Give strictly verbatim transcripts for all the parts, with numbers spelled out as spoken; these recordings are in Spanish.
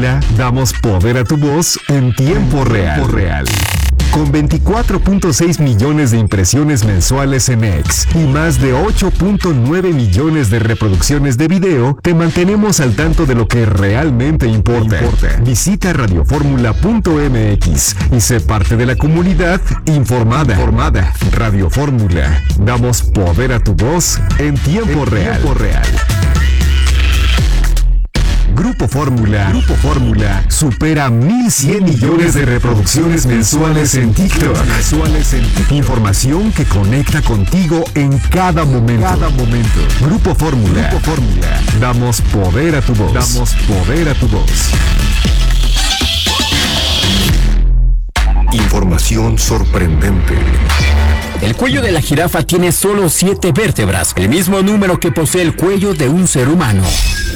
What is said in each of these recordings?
Fórmula, damos poder a tu voz en tiempo real. Tiempo real. Con veinticuatro punto seis millones de impresiones mensuales en X y más de ocho punto nueve millones de reproducciones de video, te mantenemos al tanto de lo que realmente importa. importa. Visita radio fórmula punto m x y sé parte de la comunidad informada. informada. Radio Fórmula, damos poder a tu voz en tiempo en real. Tiempo real. Grupo Fórmula, Grupo Fórmula supera mil cien millones de reproducciones mensuales en TikTok. Mensuales en TikTok. Información que conecta contigo en cada momento. Cada momento. Grupo Fórmula, Grupo Fórmula. Damos poder a tu voz. Damos poder a tu voz. Información sorprendente. El cuello de la jirafa tiene solo siete vértebras, el mismo número que posee el cuello de un ser humano.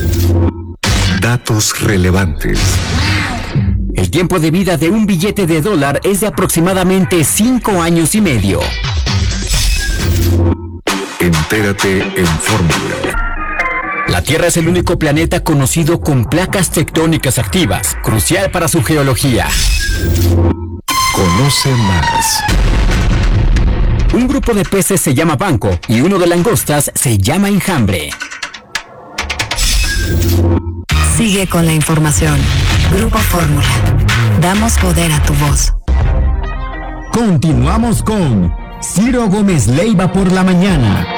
Datos relevantes. El tiempo de vida de un billete de dólar es de aproximadamente cinco años y medio. Entérate en Fórmula. La Tierra es el único planeta conocido con placas tectónicas activas, crucial para su geología. Conoce más. Un grupo de peces se llama banco y uno de langostas se llama enjambre. Sigue con la información. Grupo Fórmula. Damos poder a tu voz. Continuamos con Ciro Gómez Leiva por la mañana.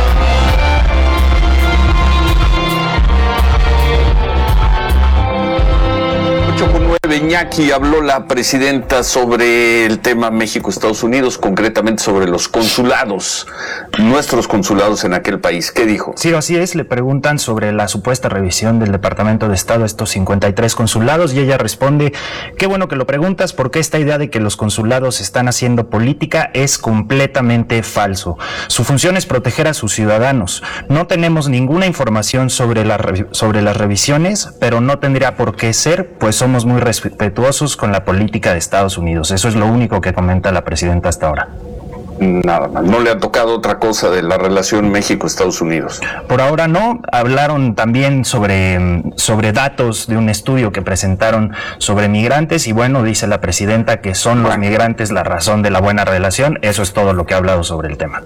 Iñaki, habló la presidenta sobre el tema México-Estados Unidos, concretamente sobre los consulados, nuestros consulados en aquel país. ¿Qué dijo? Sí, así es. Le preguntan sobre la supuesta revisión del Departamento de Estado a estos cincuenta y tres consulados y ella responde: qué bueno que lo preguntas, porque esta idea de que los consulados están haciendo política es completamente falso. Su función es proteger a sus ciudadanos. No tenemos ninguna información sobre, la, sobre las revisiones, pero no tendría por qué ser, pues somos muy respetuosos con la política de Estados Unidos. Eso es lo único que comenta la presidenta hasta ahora. Nada más. ¿No le ha tocado otra cosa de la relación México-Estados Unidos? Por ahora no. Hablaron también sobre, sobre datos de un estudio que presentaron sobre migrantes y bueno, dice la presidenta que son los migrantes la razón de la buena relación. Eso es todo lo que ha hablado sobre el tema.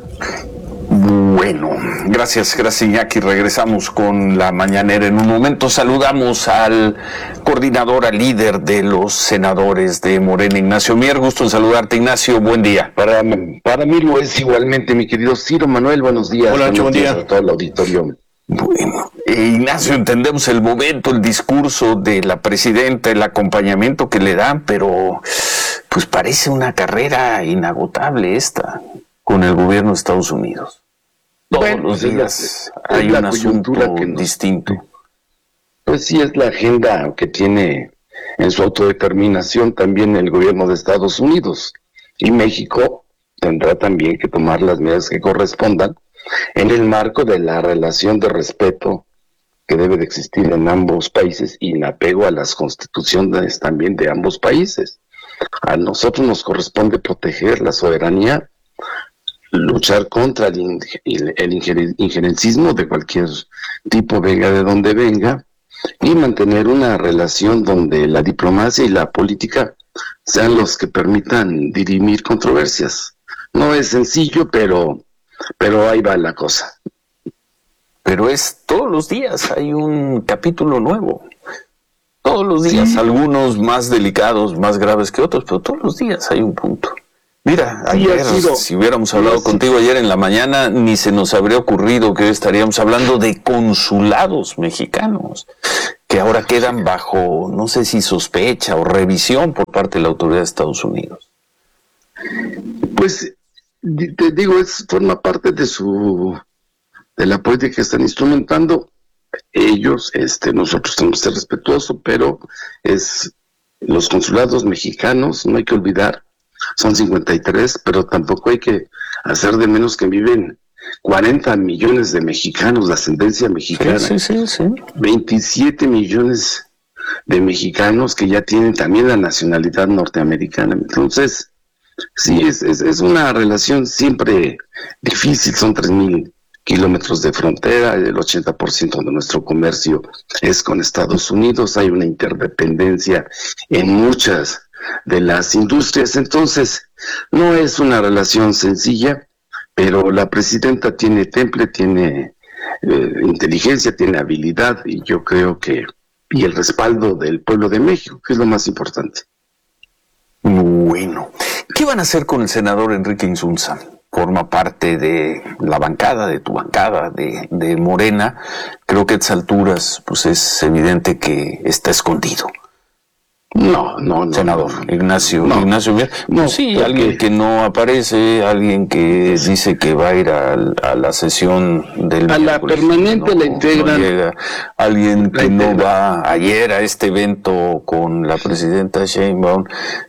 Bueno, gracias, gracias Iñaki. Regresamos con la mañanera en un momento. Saludamos al coordinador, al líder de los senadores de Morena, Ignacio Mier. Gusto en saludarte, Ignacio. Buen día. Para, para mí lo es igualmente, mi querido Ciro Manuel. Buenos días. Hola, buenos buen día. días a todo el auditorio. Bueno, eh, Ignacio, entendemos el momento, el discurso de la presidenta, el acompañamiento que le dan, pero pues parece una carrera inagotable esta con el gobierno de Estados Unidos. Todos bueno, los días la, hay un asunto que nos, distinto. Pues sí, es la agenda que tiene en su autodeterminación también el gobierno de Estados Unidos. Y México tendrá también que tomar las medidas que correspondan en el marco de la relación de respeto que debe de existir en ambos países y en apego a las constituciones también de ambos países. A nosotros nos corresponde proteger la soberanía, luchar contra el, el, el injerencismo de cualquier tipo, venga de donde venga, y mantener una relación donde la diplomacia y la política sean los que permitan dirimir controversias. No es sencillo, pero, pero ahí va la cosa. Pero es todos los días, hay un capítulo nuevo. Todos los días, sí. Algunos más delicados, más graves que otros, pero todos los días hay un punto. Mira, ayer, sí, si hubiéramos hablado sí, contigo ayer en la mañana, ni se nos habría ocurrido que hoy estaríamos hablando de consulados mexicanos, que ahora quedan bajo, no sé si sospecha o revisión por parte de la autoridad de Estados Unidos. Pues, te digo, es forma parte de su, de la política que están instrumentando ellos. Este, nosotros tenemos que ser respetuosos, pero es los consulados mexicanos, no hay que olvidar. Son cincuenta y tres, pero tampoco hay que hacer de menos que viven cuarenta millones de mexicanos de ascendencia mexicana. Sí, sí, sí, sí. veintisiete millones de mexicanos que ya tienen también la nacionalidad norteamericana. Entonces, sí, es, es, es una relación siempre difícil. Son tres mil kilómetros de frontera, el ochenta por ciento de nuestro comercio es con Estados Unidos, hay una interdependencia en muchas de las industrias, entonces no es una relación sencilla, pero la presidenta tiene temple, tiene eh, inteligencia, tiene habilidad, y yo creo que, y el respaldo del pueblo de México, que es lo más importante. Bueno, ¿qué van a hacer con el senador Enrique Insunza? Forma parte de la bancada, de tu bancada, de, de Morena. Creo que a estas alturas pues es evidente que está escondido. No, no, no. Senador no, Ignacio, no, Ignacio Mier. no, sí, porque... alguien que no aparece, alguien que dice que va a ir a, a la sesión del a la permanente no, la integran, no llega, alguien que integran. no va ayer a este evento con la presidenta Sheinbaum,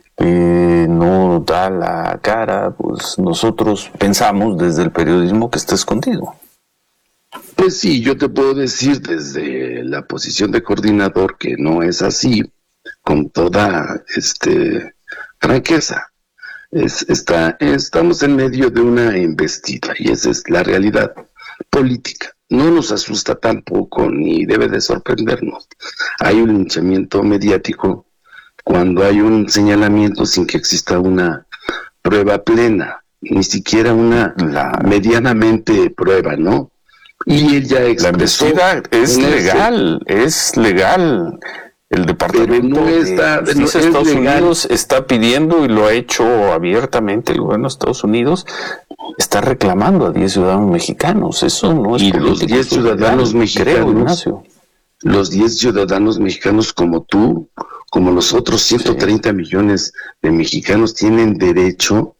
que no da la cara, pues nosotros pensamos desde el periodismo que está escondido. Pues sí, yo te puedo decir desde la posición de coordinador que no es así, con toda este franqueza. Es, está, estamos en medio de una embestida y esa es la realidad política. No nos asusta tampoco ni debe de sorprendernos. Hay un linchamiento mediático cuando hay un señalamiento sin que exista una prueba plena, ni siquiera una la, medianamente prueba, ¿no? Y él ya expresó... La embestida es legal, ese, es legal. El departamento no está, de no Justicia de Estados legal. Unidos está pidiendo, y lo ha hecho abiertamente el gobierno de Estados Unidos, está reclamando a diez ciudadanos mexicanos. Eso no es y político, los diez ciudadanos legal, mexicanos, creo, Ignacio. Los diez ciudadanos mexicanos como tú, como los otros ciento treinta sí. millones de mexicanos, tienen derecho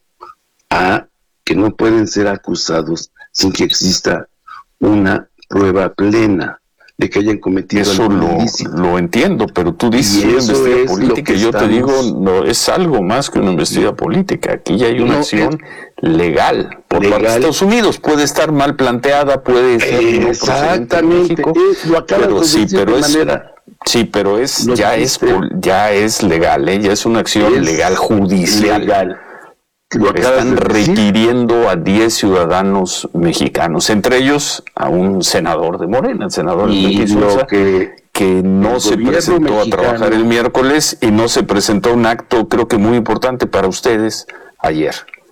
a que no pueden ser acusados sin que exista una prueba plena de que hayan cometido eso lo, lo entiendo, pero tú dices una investigación política y yo estamos... te digo, no es algo más que una investigación política. Aquí ya hay una no, acción es... legal por legal. parte de Estados Unidos. Puede estar mal planteada, puede ser eh, exactamente, no es, lo acabas pero de sí, decir pero de es manera. Sí, pero es ya es ya es legal, ¿eh? Ya es una acción es legal judicial. Legal. Lo están requiriendo a diez ciudadanos mexicanos, entre ellos a un senador de Morena, el senador Enrique Insunza, que, que no se presentó mexicano. a trabajar el miércoles y no se presentó a un acto, creo que muy importante para ustedes, ayer.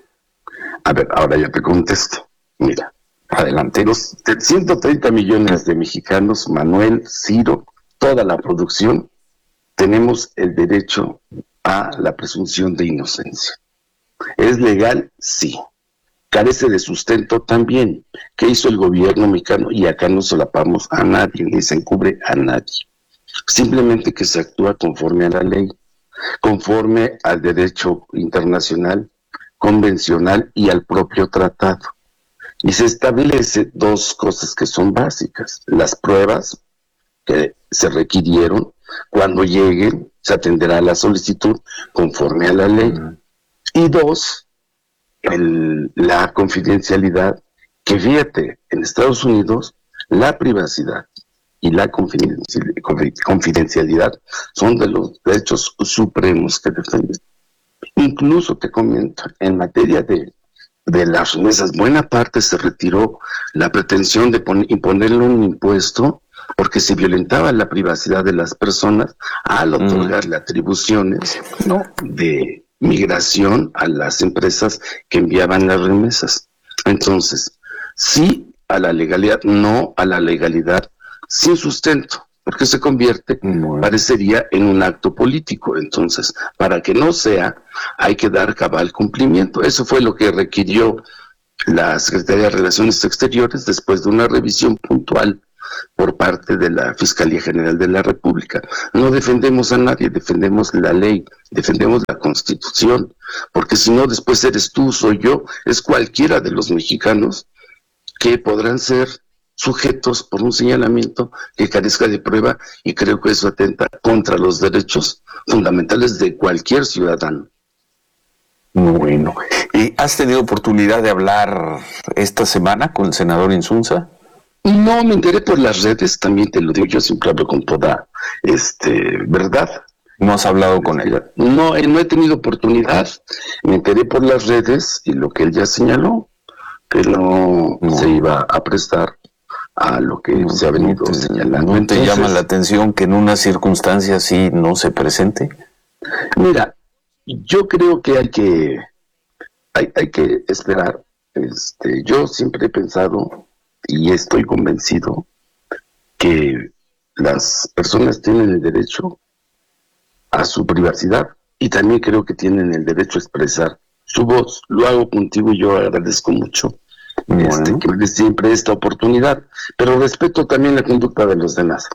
A ver, ahora ya te contesto. Mira, adelante. Los ciento treinta millones de mexicanos, Manuel, Ciro, toda la producción, tenemos el derecho a la presunción de inocencia. ¿Es legal? Sí. ¿Carece de sustento? También. ¿Qué hizo el gobierno mexicano? Y acá no solapamos a nadie, ni se encubre a nadie. Simplemente que se actúa conforme a la ley, conforme al derecho internacional, convencional y al propio tratado. Y se establece dos cosas que son básicas. Las pruebas que se requirieron, cuando lleguen, se atenderá a la solicitud conforme a la ley. Uh-huh. Y dos, el, la confidencialidad, que fíjate, en Estados Unidos la privacidad y la confidencialidad son de los derechos supremos que defienden. Incluso te comento, en materia de, de las remesas, buena parte se retiró la pretensión de poner, imponerle un impuesto porque se violentaba la privacidad de las personas al otorgarle mm. atribuciones no. de migración a las empresas que enviaban las remesas. Entonces, sí a la legalidad, no a la legalidad sin sustento, porque se convierte, bueno. parecería, en un acto político. Entonces, para que no sea, hay que dar cabal cumplimiento. Eso fue lo que requirió la Secretaría de Relaciones Exteriores después de una revisión puntual por parte de la Fiscalía General de la República. No defendemos a nadie, defendemos la ley, defendemos la Constitución, porque si no, después eres tú, soy yo, es cualquiera de los mexicanos que podrán ser sujetos por un señalamiento que carezca de prueba, y creo que eso atenta contra los derechos fundamentales de cualquier ciudadano. Bueno, ¿y has tenido oportunidad de hablar esta semana con el senador Insunza? No, me enteré por las redes, también te lo digo, yo siempre hablo con toda este verdad. ¿No has hablado con él? No, no he tenido oportunidad, me enteré por las redes y lo que él ya señaló, que no, no. se iba a prestar a lo que no, se ha venido no te, señalando. ¿No te Entonces, llama la atención que en una circunstancia así no se presente? Mira, yo creo que hay que hay, hay que esperar. Este, yo siempre he pensado y estoy convencido que las personas tienen el derecho a su privacidad y también creo que tienen el derecho a expresar su voz. Lo hago contigo y yo agradezco mucho bueno. este, que me des siempre esta oportunidad, pero respeto también la conducta de los demás.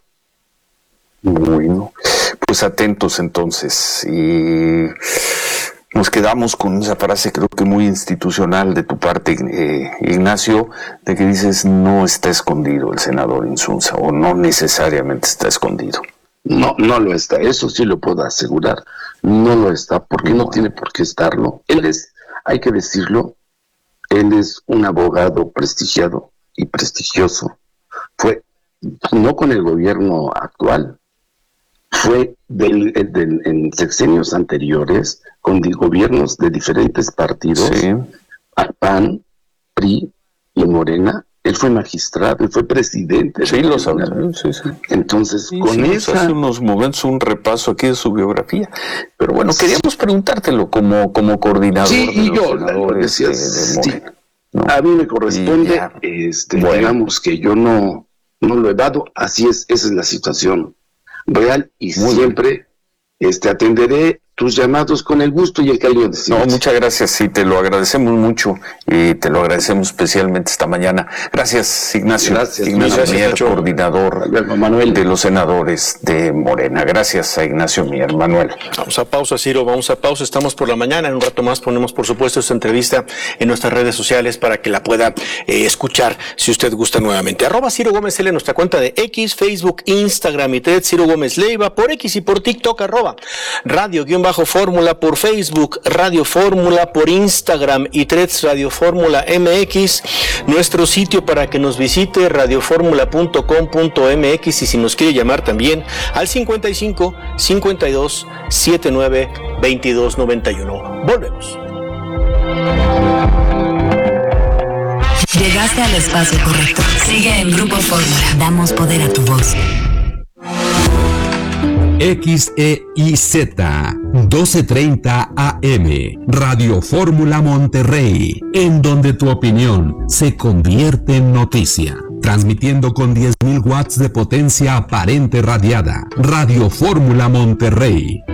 Bueno, pues atentos entonces, y nos quedamos con esa frase creo que muy institucional de tu parte, eh, Ignacio, de que dices no está escondido el senador Insunza, o no necesariamente está escondido. No, no lo está, eso sí lo puedo asegurar, no lo está, porque no tiene por qué estarlo. Él es, hay que decirlo, él es un abogado prestigiado y prestigioso. Fue, no con el gobierno actual, fue del, del, en sexenios anteriores, con gobiernos de diferentes partidos, sí. P A N, P R I y Morena. Él fue magistrado, él fue presidente. Sí, lo sabemos. Sí, sí. Entonces, sí, con sí, esa... Hace unos momentos un repaso aquí de su biografía. Pero bueno, queríamos preguntártelo como, como coordinador sí, de y los yo, senadores decía, de, de Morena. Sí. ¿No? A mí me corresponde, ya, este, bueno. digamos que yo no, no lo he dado, así es, esa es la situación real y Muy siempre bien. este atenderé tus llamados con el gusto y el cariño de siempre. No, muchas gracias, sí, te lo agradecemos mucho y te lo agradecemos especialmente esta mañana. Gracias, Ignacio. Gracias, Ignacio gracias, Mier, Nacho. coordinador Manuel. de los senadores de Morena. Gracias a Ignacio Mier. Manuel. Vamos a pausa, Ciro, vamos a pausa. Estamos por la mañana. En un rato más ponemos, por supuesto, esta entrevista en nuestras redes sociales para que la pueda eh, escuchar si usted gusta nuevamente. Arroba Ciro Gómez L, nuestra cuenta de X, Facebook, Instagram y Threads, Ciro Gómez Leiva, por X y por TikTok, arroba Radio guión bajo Fórmula, por Facebook, Radio Fórmula, por Instagram y Threads, Radio Fórmula M X, nuestro sitio para que nos visite, radioformula punto com punto m x, y si nos quiere llamar también al cincuenta y cinco, cincuenta y dos, setenta y nueve, veintidós noventa y uno. Volvemos. Llegaste al espacio correcto. Sigue en Grupo Fórmula. Damos poder a tu voz. X E I Z doce treinta A M, Radio Fórmula Monterrey, en donde tu opinión se convierte en noticia. Transmitiendo con diez mil watts de potencia aparente radiada. Radio Fórmula Monterrey,